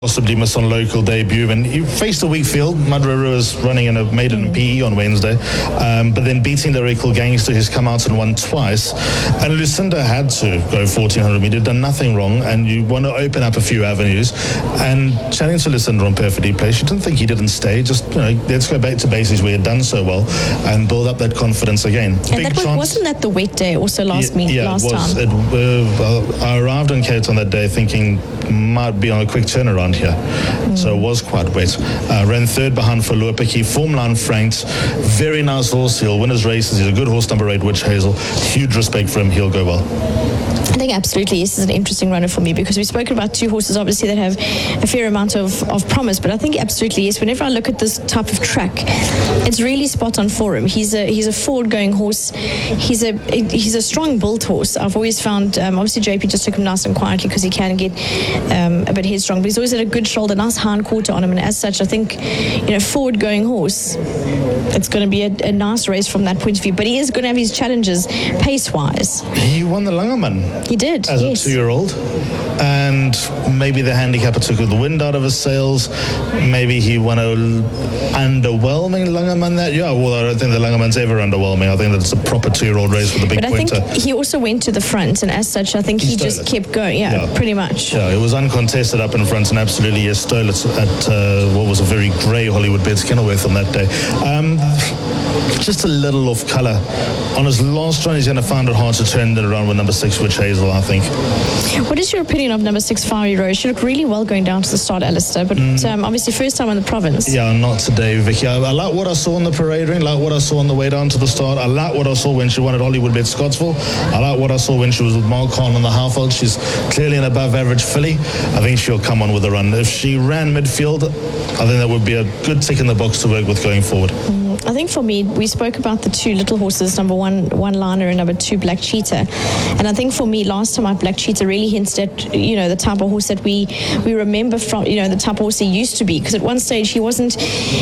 possibly miss on local debut, and he faced a weak field. Madruru was running in a maiden PE on Wednesday, but then beating the Recall Gangster, who's come out and won twice. And Lucinda had to go 1400 meter, done nothing wrong, and you want to open up a few avenues. And chatting to Lucinda on Perfectly Placed, she didn't think he didn't stay. Just let's go back to basics where he'd done so well and build up that confidence again. And wasn't that the wet day also last time? I arrived in Cape Town that day thinking might be on a quick turnaround here. So it was quite wet. Ran third behind for Luapiki. Form line franked. Very nice horse. He'll win his races. He's a good horse, number 8, Witch Hazel. Huge respect for him. He'll go well. I think absolutely this is an interesting runner for me, because we've spoken about two horses obviously that have a fair amount of promise, but I think absolutely yes. Whenever I look at this type of track, it's really spot on for him. He's a forward going horse. He's a strong built horse. I've always found obviously JP just took him nice and quietly because he can get a bit headstrong, but he's always had a good shoulder, nice hind quarter on him, and as such I think forward going horse, it's going to be a nice race from that point of view. But he is going to have his challenges pace wise. He won the Langerman. He did, as a 2-year-old, and maybe the handicapper took the wind out of his sails. Maybe he won a underwhelming Langerman that year. Well, I don't think the Langerman's ever underwhelming. I think that's a proper 2-year-old race with a big pointer. But I think he also went to the front, and as such I think he just kept going. Yeah, pretty much. Yeah, it was uncontested up in front, and absolutely he stole it at what was a very grey Hollywood Bets Kenilworth on that day. Just a little off colour. On his last run, he's going to find it hard to turn it around with number 6, Witch Hazel, I think. What is your opinion of number 6, Fiery Rose? She looked really well going down to the start, Alistair, but obviously first time in the province. Yeah, not today, Vicky. I like what I saw on the parade ring, like what I saw on the way down to the start. I like what I saw when she won at Hollywood Bet Scottsville. I like what I saw when she was with Mark Khan on the Halfeld. She's clearly an above average filly. I think she'll come on with a run. If she ran midfield, I think that would be a good tick in the box to work with going forward. I think for me, we spoke about the two little horses, number 1, One Liner, and number 2, Black Cheetah. And I think for me, last time Black Cheetah really hints at, the type of horse that we remember from, the type of horse he used to be. Because at one stage he wasn't,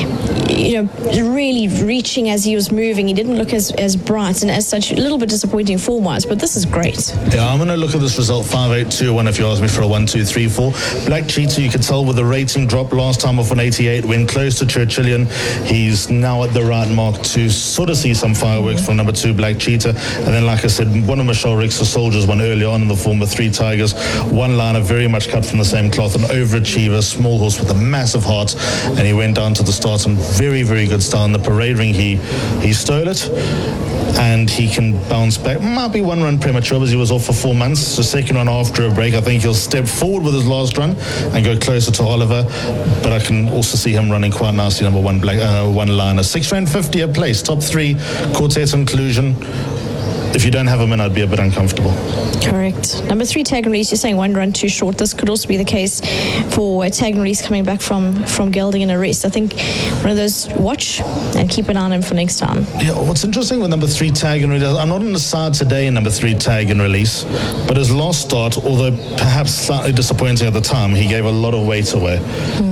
really reaching as he was moving. He didn't look as bright, and as such, a little bit disappointing form-wise. But this is great. Yeah, I'm going to look at this result, 5-8-2-1, if you ask me, for a 1-2-3-4. Black Cheetah, you could tell with the rating drop last time off an 88, went close to Churchillian. He's now at the right mark to sort of see some fireworks from number 2, Black Cheetah. And then, like I said, one of Michelle Rick's soldiers won early on in the form of 3 Tigers. One Liner, very much cut from the same cloth, an overachiever, small horse with a massive heart, and he went down to the start in very, very good style. In the parade ring, he stole it, and he can bounce back. Might be one run premature because he was off for 4 months. So second run after a break, I think he'll step forward with his last run and go closer to Oliver. But I can also see him running quite nicely, number 1, One Liner. £6.50 a place, top 3, quartet inclusion. If you don't have him in, I'd be a bit uncomfortable. Correct. Number 3, Tag and Release, you're saying 1 run too short. This could also be the case for Tag and Release coming back from gelding and a rest. I think one of those, watch and keep an eye on him for next time. Yeah, what's interesting with number 3, Tag and Release, I'm not on the side today in number 3, Tag and Release, but his last start, although perhaps slightly disappointing at the time, he gave a lot of weight away.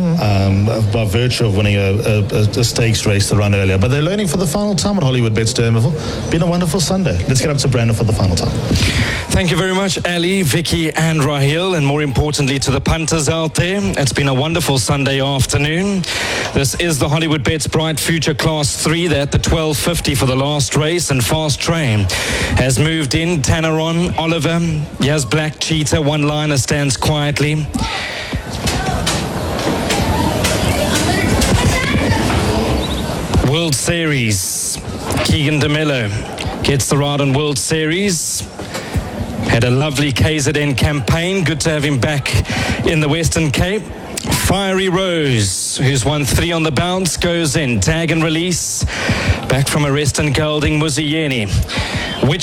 By virtue of winning a stakes race to run earlier. But they're learning for the final time at Hollywood Bets Dermaville. Been a wonderful Sunday. Let's get up to Brandon for the final time. Thank you very much, Ali, Vicky and Raheel, and more importantly to the punters out there. It's been a wonderful Sunday afternoon. This is the Hollywood Bets Bright Future Class 3. They're at the 12.50 for the last race, and Fast Train has moved in. Tanneron, Oliver, yes, Black Cheetah, One Liner stands quietly. World Series, Keegan DeMello gets the ride on World Series. Had a lovely KZN campaign. Good to have him back in the Western Cape. Fiery Rose, who's won 3 on the bounce, goes in. Tag and Release, back from arrest and gelding, Muzieni. Witch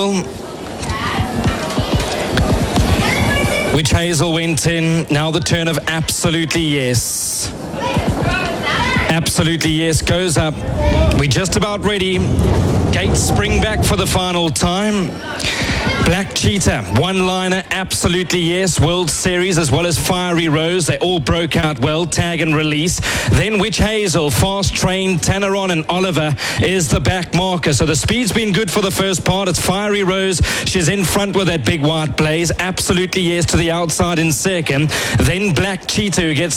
Hazel went in. Now the turn of Absolutely Yes. Absolutely Yes goes up. We're just about ready. Gates spring back for the final time. Black Cheetah, One Liner, Absolutely Yes, World Series, as well as Fiery Rose. They all broke out well, Tag and Release. Then Witch Hazel, Fast Train, Tanneron and Oliver is the back marker. So the speed's been good for the first part. It's Fiery Rose. She's in front with that big white blaze. Absolutely Yes to the outside in second. Then Black Cheetah, who gets